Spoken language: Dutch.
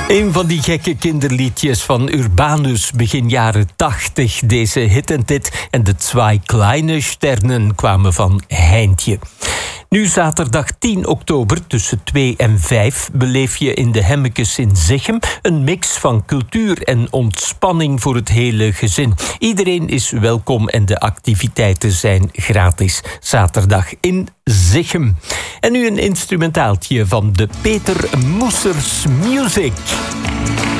Een van die gekke kinderliedjes van Urbanus begin jaren 80. Deze hit en dit en de Zwei kleine Sternen kwamen van Heintje. Nu zaterdag 10 oktober tussen 2 en 5 beleef je in de Hemmekes in Zichem een mix van cultuur en ontspanning voor het hele gezin. Iedereen is welkom en de activiteiten zijn gratis. Zaterdag in Zichem. En nu een instrumentaaltje van de Peter Moesers Music.